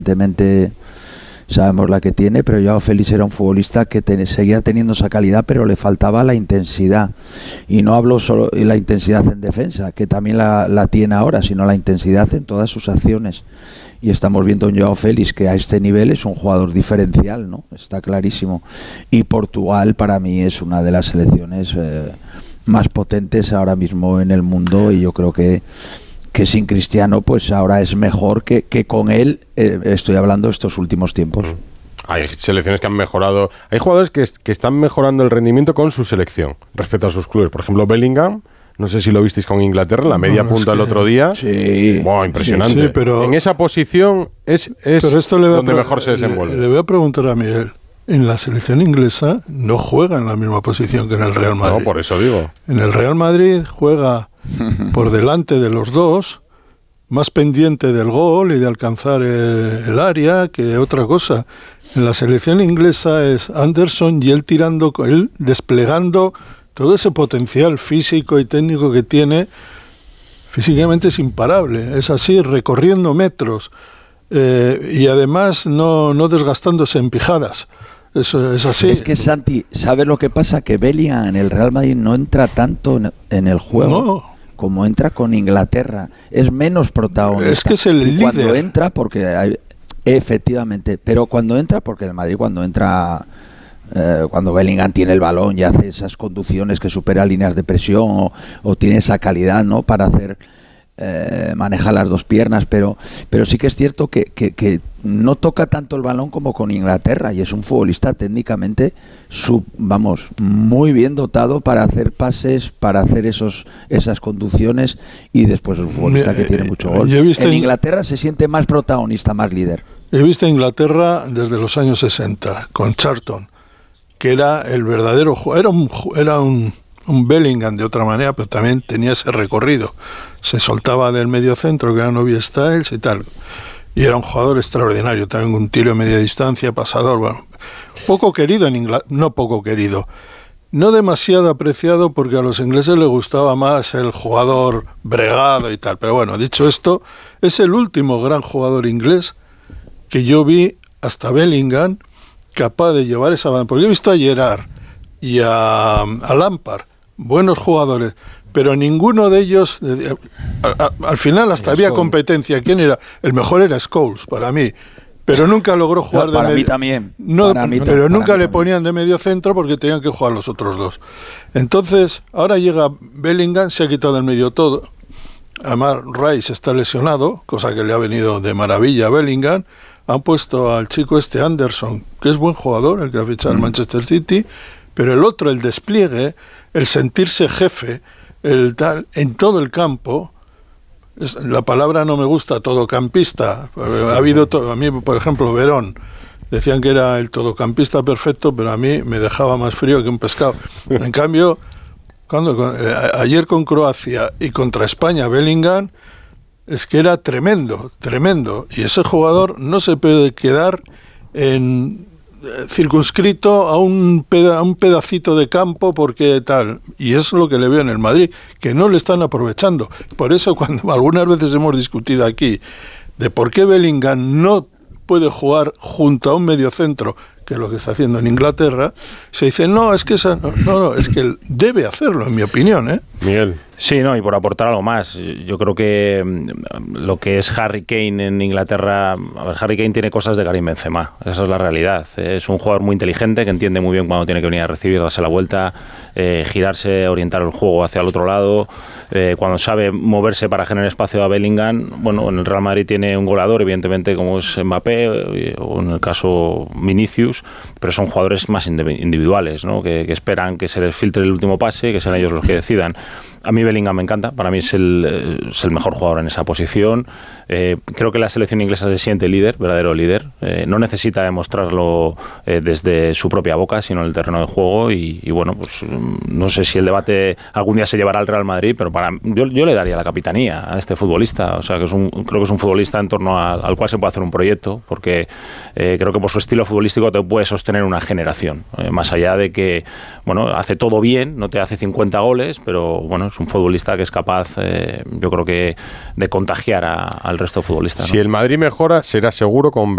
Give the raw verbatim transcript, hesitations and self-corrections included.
evidentemente sabemos la que tiene, pero Joao Félix era un futbolista que ten, seguía teniendo esa calidad, pero le faltaba la intensidad. Y no hablo solo de la intensidad en defensa, que también la, la tiene ahora, sino la intensidad en todas sus acciones. Y estamos viendo un Joao Félix que a este nivel es un jugador diferencial, ¿no? Está clarísimo. Y Portugal para mí es una de las selecciones eh, más potentes ahora mismo en el mundo, y yo creo que que sin Cristiano pues ahora es mejor que, que con él, eh, estoy hablando de estos últimos tiempos. Hay selecciones que han mejorado, hay jugadores que, que están mejorando el rendimiento con su selección respecto a sus clubes. Por ejemplo, Bellingham, no sé si lo visteis con Inglaterra, la media no, punta es que... el otro día. Sí. Wow, impresionante. Sí, sí, pero, en esa posición es, es pero esto le donde pre- mejor se desenvuelve. Le, le voy a preguntar a Miguel. En la selección inglesa no juega en la misma posición que en el Real Madrid. No, por eso digo. En el Real Madrid juega por delante de los dos, más pendiente del gol y de alcanzar el, el área que otra cosa. En la selección inglesa es Anderson y él tirando, él desplegando todo ese potencial físico y técnico que tiene. Físicamente es imparable, es así, recorriendo metros eh, y además no, no desgastándose en pijadas. Eso es así. Es que Santi, ¿sabes lo que pasa? Que Bellingham en el Real Madrid no entra tanto en, en el juego. No. Como entra con Inglaterra, es menos protagonista. Es que es el y líder. Cuando entra, porque hay, efectivamente, pero cuando entra, porque el Madrid cuando entra, eh, cuando Bellingham tiene el balón y hace esas conducciones que supera líneas de presión o, o tiene esa calidad, ¿no? Para hacer eh, manejar las dos piernas, pero pero sí que es cierto que, que, que no toca tanto el balón como con Inglaterra, y es un futbolista técnicamente sub, vamos, muy bien dotado para hacer pases, para hacer esos esas conducciones, y después es un futbolista que tiene mucho gol. En Inglaterra se siente más protagonista, más líder. He visto a Inglaterra desde los años sesenta con Charlton, que era el verdadero, era un era un, un Bellingham de otra manera, pero también tenía ese recorrido. Se soltaba del medio centro, que era Novi Styles y tal. Y era un jugador extraordinario, también un tiro de media distancia, pasador, bueno, poco querido en Inglaterra, no poco querido, no demasiado apreciado, porque a los ingleses les gustaba más el jugador bregado y tal, pero bueno, dicho esto, es el último gran jugador inglés que yo vi hasta Bellingham capaz de llevar esa banda, porque he visto a Gerrard y a, a Lampard, buenos jugadores, pero ninguno de ellos, al, al final hasta había competencia. ¿Quién era? El mejor era Scholes, para mí, pero nunca logró jugar no, de para medio. Mí también. No, para mí, pero para nunca mí le también. ponían de medio centro porque tenían que jugar los otros dos. Entonces, ahora llega Bellingham, se ha quitado del medio todo. Además, Rice está lesionado, cosa que le ha venido de maravilla a Bellingham. Han puesto al chico este Anderson, que es buen jugador, el que ha fichado al Manchester City, pero el otro, el despliegue, el sentirse jefe, el tal, en todo el campo, es, la palabra no me gusta, todocampista. Ha habido, to, a mí, por ejemplo, Verón, decían que era el todocampista perfecto, pero a mí me dejaba más frío que un pescado. En cambio, cuando eh, ayer con Croacia y contra España, Bellingham, es que era tremendo, tremendo. Y ese jugador no se puede quedar en circunscrito a un, peda- a un pedacito de campo porque tal, y es lo que le veo en el Madrid, que no le están aprovechando. Por eso cuando algunas veces hemos discutido aquí de por qué Bellingham no puede jugar junto a un mediocentro, que es lo que está haciendo en Inglaterra, se dice, no, es que esa, no, no, no, es que él debe hacerlo, en mi opinión, ¿eh? Miguel. Sí, no, y por aportar algo más, yo creo que lo que es Harry Kane en Inglaterra, a ver, Harry Kane tiene cosas de Karim Benzema, esa es la realidad. Es un jugador muy inteligente que entiende muy bien cuando tiene que venir a recibir, darse la vuelta, eh, girarse, orientar el juego hacia el otro lado, eh, cuando sabe moverse para generar espacio a Bellingham. Bueno, en el Real Madrid tiene un goleador, evidentemente, como es Mbappé, o en el caso Vinicius, pero son jugadores más individuales, ¿no? que, que esperan que se les filtre el último pase y que sean ellos los que decidan. A mí Bellingham me encanta, para mí es el, es el mejor jugador en esa posición. Eh, creo que la selección inglesa se siente líder, verdadero líder. Eh, no necesita demostrarlo eh, desde su propia boca, sino en el terreno de juego. Y, y bueno, pues no sé si el debate algún día se llevará al Real Madrid, pero para yo, yo le daría la capitanía a este futbolista. O sea, que es un, creo que es un futbolista en torno a, al cual se puede hacer un proyecto, porque eh, creo que por su estilo futbolístico te puede sostener una generación. Eh, más allá de que, bueno, hace todo bien, no te hace cincuenta goles, pero bueno, es un futbolista que es capaz, eh, yo creo que, de contagiar a, al resto de futbolistas, ¿no? Si el Madrid mejora, será seguro con